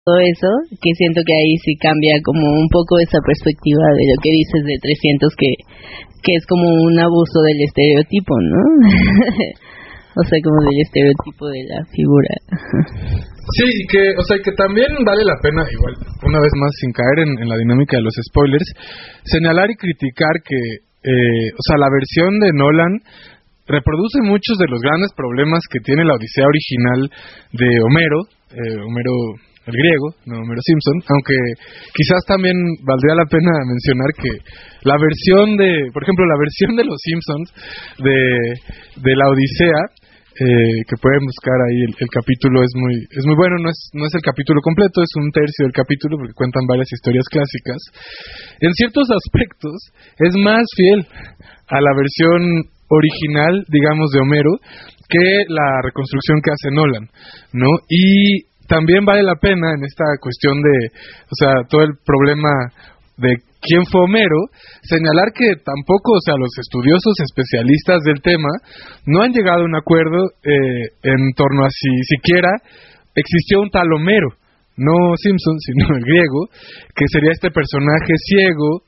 todo eso, que siento que ahí sí cambia como un poco esa perspectiva de lo que dices de 300, que es como un abuso del estereotipo, ¿no? O sea, como del estereotipo de la figura. Sí, y que también vale la pena, igual, una vez más, sin caer en la dinámica de los spoilers, señalar y criticar que, la versión de Nolan reproduce muchos de los grandes problemas que tiene la Odisea original de Homero el griego, no Homero Simpson, aunque quizás también valdría la pena mencionar que la versión por ejemplo, la versión de los Simpsons de la Odisea, que pueden buscar ahí el capítulo es muy bueno, no es el capítulo completo, es un tercio del capítulo porque cuentan varias historias clásicas. En ciertos aspectos es más fiel a la versión original, digamos, de Homero que la reconstrucción que hace Nolan, ¿no? Y también vale la pena en esta cuestión de, todo el problema de quién fue Homero, señalar que tampoco, los estudiosos especialistas del tema no han llegado a un acuerdo en torno a si siquiera existió un tal Homero, no Simpson, sino el griego, que sería este personaje ciego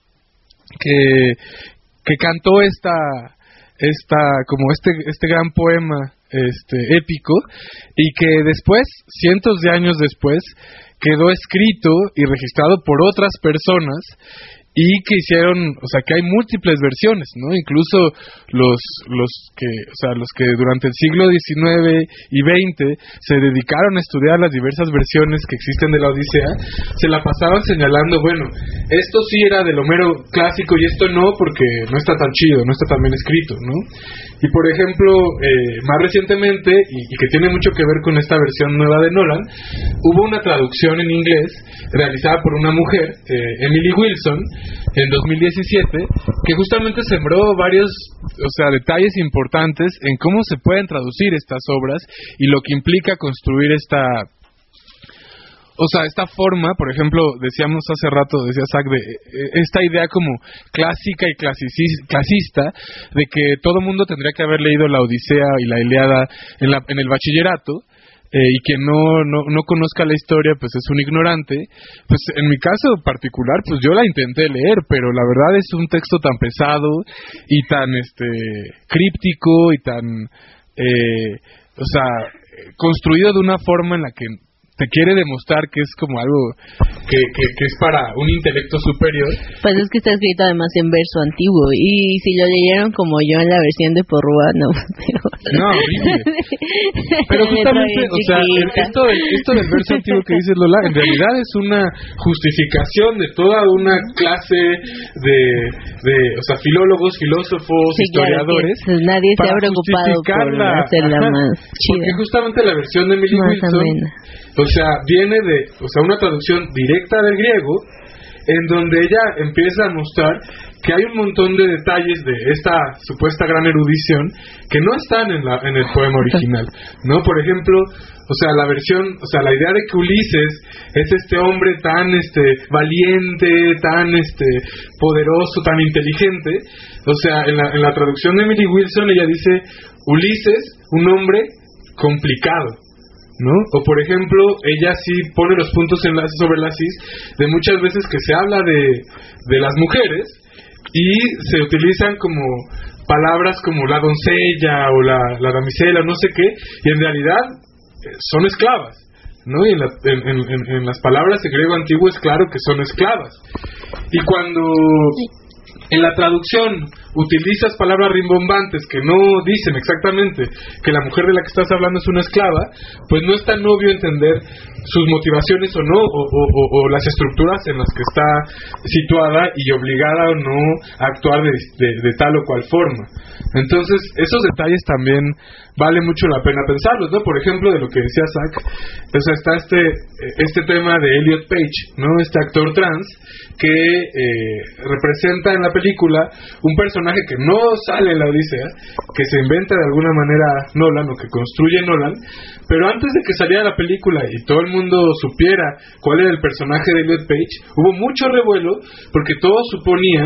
que cantó como este gran poema épico, y que después, cientos de años después, quedó escrito y registrado por otras personas y que hicieron, que hay múltiples versiones, ¿no? Incluso los que durante el siglo XIX y XX se dedicaron a estudiar las diversas versiones que existen de la Odisea, se la pasaban señalando, bueno, esto sí era del Homero clásico y esto no, porque no está tan chido, no está tan bien escrito, ¿no? Y por ejemplo, más recientemente, y que tiene mucho que ver con esta versión nueva de Nolan, hubo una traducción en inglés realizada por una mujer, Emily Wilson, en 2017, que justamente sembró varios, detalles importantes en cómo se pueden traducir estas obras y lo que implica construir esta forma. Por ejemplo, decíamos hace rato, decía Zach, de esta idea como clásica y clasista de que todo mundo tendría que haber leído la Odisea y la Ilíada en el bachillerato, y quien no conozca la historia pues es un ignorante. Pues en mi caso particular, pues yo la intenté leer, pero la verdad es un texto tan pesado y tan críptico y tan construido de una forma en la que te quiere demostrar que es como algo que es para un intelecto superior. Pues es que está escrito además en verso antiguo, y si lo leyeron como yo en la versión de Porrúa, no, horrible. Pero justamente, esto del verso antiguo que dices, Lola, en realidad es una justificación de toda una clase de filólogos, filósofos, sí, historiadores. Claro, pues nadie se ha preocupado por hacerla más chida. Porque justamente la versión de Emily Wilson, viene de una traducción directa del griego, en donde ella empieza a mostrar que hay un montón de detalles de esta supuesta gran erudición que no están en el poema original, ¿no? Por ejemplo, la versión, la idea de que Ulises es este hombre tan valiente, tan poderoso, tan inteligente, en la traducción de Emily Wilson ella dice Ulises, un hombre complicado, ¿no? O por ejemplo, ella sí pone los puntos sobre las is de muchas veces que se habla de las mujeres y se utilizan como palabras como la doncella o la damisela, no sé qué, y en realidad son esclavas, ¿no? Y en las palabras de griego antiguo es claro que son esclavas. Y cuando en la traducción utilizas palabras rimbombantes que no dicen exactamente que la mujer de la que estás hablando es una esclava, pues no es tan obvio entender sus motivaciones o no, o las estructuras en las que está situada y obligada o no a actuar de tal o cual forma. Entonces, esos detalles también vale mucho la pena pensarlos, ¿no? Por ejemplo, de lo que decía Zach, está este tema de Elliot Page, ¿no? Este actor trans que representa en la película un personaje que no sale en la Odisea, que se inventa de alguna manera Nolan o que construye Nolan, pero antes de que saliera la película y todo el mundo supiera cuál era el personaje de Elliot Page, hubo mucho revuelo porque todos suponían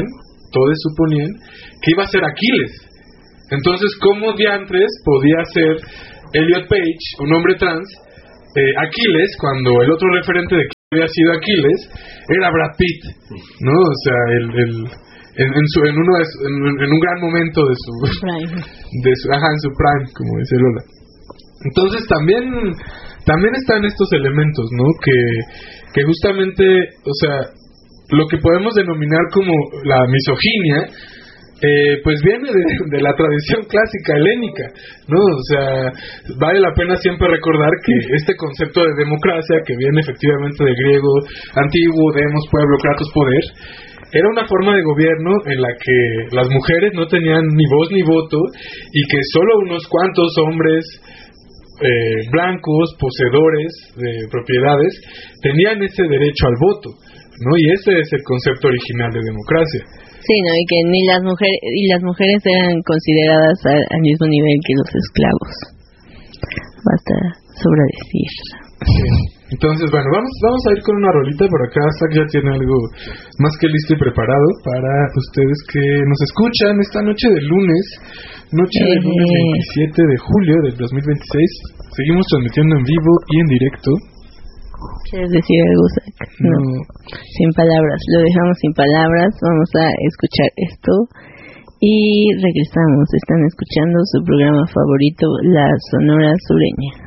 que iba a ser Aquiles. Entonces, ¿cómo diantres podía ser Elliot Page, un hombre trans, Aquiles, cuando el otro referente de había sido Aquiles, era Brad Pitt, ¿no? O sea, en un gran momento de su prime. En su prime, como dice Lola. Entonces también están estos elementos, ¿no? Que justamente, o sea, lo que podemos denominar como la misoginia, pues viene de la tradición clásica helénica, ¿no? O sea, vale la pena siempre recordar que este concepto de democracia, que viene efectivamente del griego antiguo, demos, pueblo, kratos, poder, era una forma de gobierno en la que las mujeres no tenían ni voz ni voto y que solo unos cuantos hombres blancos, poseedores de propiedades, tenían ese derecho al voto, ¿no? Y ese es el concepto original de democracia. Sí, ¿no? Y que ni las mujeres eran consideradas al mismo nivel que los esclavos. Basta sobra decir. Sí. Entonces, bueno, vamos a ir con una rolita por acá. Zach ya tiene algo más que listo y preparado para ustedes que nos escuchan esta noche de lunes. Noche del lunes 27 de julio del 2026. Seguimos transmitiendo en vivo y en directo. ¿Quieres decir algo, Zach? No. Sin palabras. Lo dejamos sin palabras. Vamos a escuchar esto y regresamos. Están escuchando su programa favorito, La Sonora Sureña.